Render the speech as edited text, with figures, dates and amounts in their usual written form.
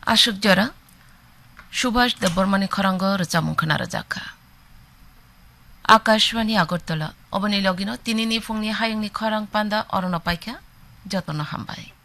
아숙 저라 Subhash দেববর্মানি খরাঙ্গ রচামুং খনারা জাখা Akashvani Agartala Abani login তিনিনি ফুংনি হায়ংনি খরাং পান্দা অরণ পাইকা যতন হামবাই